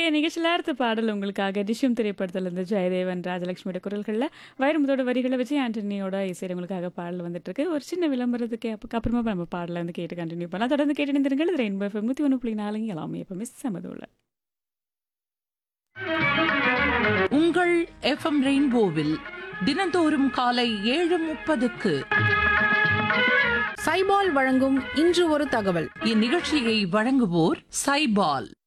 நிகழ்ச்சியில அடுத்த பாடல் உங்களுக்காக டிஷ்யூம் திரைப்படத்துல இருந்து ஜெயதேவன், ராஜலட்சுமியோட குரல்கள்ல வைரமுத்தோட வரிகள வச்சு ஆண்டனியோட இசையில உங்களுக்காக பாடல் வந்துட்டு இருக்கு. ஒரு சின்ன விளம்பரத்துக்கு அப்புறமா நம்ம பாடல வந்து கேட்டு கன்டினியூ பண்ணலாம். தொடர்ந்து கேட்டு இணைந்திருங்கள். இது ரெயின்போ எஃப்எம் 101.4 எல்லாமே எப்பவுமே செமதூள. உங்கள் எஃப்எம் ரெயின்போவில் தினந்தோறும் காலை 7:30க்கு சைபால் வழங்கும் இன்று ஒரு தகவல். இந்நிகழ்ச்சியை வழங்குவோர் சைபால்.